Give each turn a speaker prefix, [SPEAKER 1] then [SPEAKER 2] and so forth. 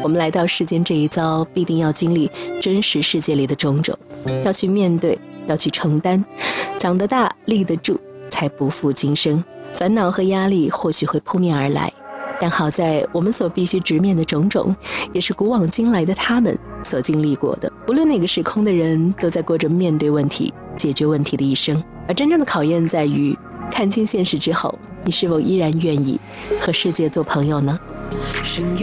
[SPEAKER 1] 我们来到世间这一遭，必定要经历真实世界里的种种，要去面对，要去承担，长得大，立得住，才不负今生。烦恼和压力或许会扑面而来，但好在我们所必须直面的种种，也是古往今来的他们所经历过的。无论哪个时空的人，都在过着面对问题、解决问题的一生。而真正的考验在于，看清现实之后，你是否依然愿意和世界做朋友呢？